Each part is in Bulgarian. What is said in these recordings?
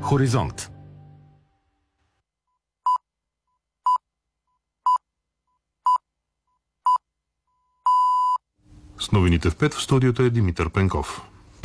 Хоризонт. С новините в 5 в студиото е Димитър Пенков.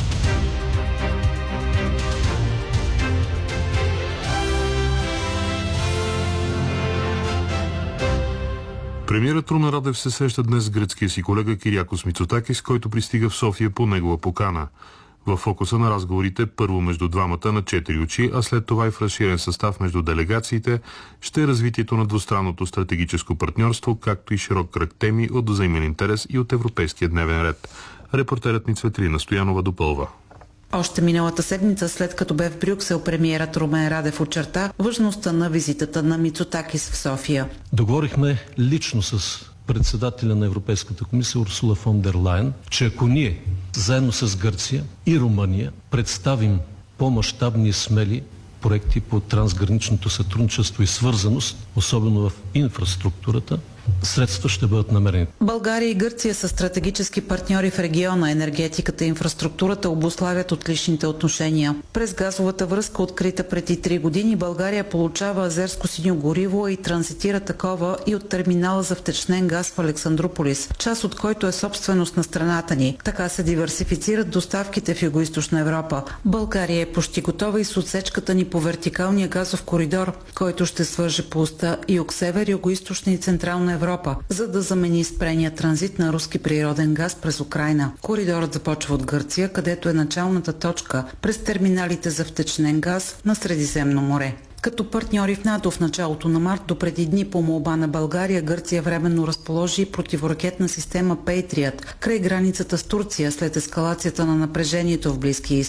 Премиерът Румен Радев се среща днес с гръцкия си колега Кириакос Мицотакис, който пристига в София по негова покана. В фокуса на разговорите първо между двамата на 4 очи, а след това и в разширен състав между делегациите ще е развитието на двустранното стратегическо партньорство, както и широк кръг теми от взаимен интерес и от европейския дневен ред. Репортерът ни Цветлина Стоянова допълва. Още миналата седмица, след като бе в Брюксел, премиерът Румен Радев очерта важността на визитата на Мицотакис в София. Договорихме лично с председателя на Европейската комисия Урсула фон дер Лайен, че ако ние, заедно с Гърция и Румъния, представим по-мащабни и смели проекти по трансграничното сътрудничество и свързаност, особено в инфраструктурата, средства ще бъдат намерени. България и Гърция са стратегически партньори в региона. Енергетиката и инфраструктурата обуславят отличните отношения. През газовата връзка, открита преди 3 години, България получава азерско синьо гориво и транзитира такова и от терминала за втечнен газ в Александруполис, част от който е собственост на страната ни. Така се диверсифицират доставките в Югоизточна Европа. България е почти готова и с отсечката ни по вертикалния газов коридор, който ще свърже по оста юг-север, югоизточна и централна Европа, за да замени спрения транзит на руски природен газ през Украйна. Коридорът започва от Гърция, където е началната точка през терминалите за втечнен газ на Средиземно море. Като партньори в НАТО в началото на март, до преди дни по молба на България, Гърция временно разположи противоракетна система Patriot край границата с Турция след ескалацията на напрежението в Близкия изток.